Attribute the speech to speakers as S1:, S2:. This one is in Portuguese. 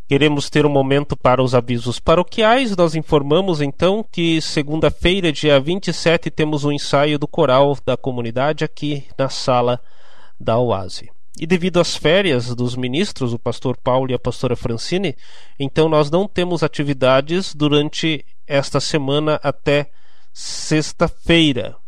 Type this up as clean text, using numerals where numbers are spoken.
S1: Queremos ter um momento para os avisos paroquiais. Nós informamos então que segunda-feira, dia 27, temos um ensaio do coral da comunidade aqui na sala da Oase. E devido às férias dos ministros, o pastor Paulo e a pastora Francine, então nós não temos atividades durante esta semana até sexta-feira.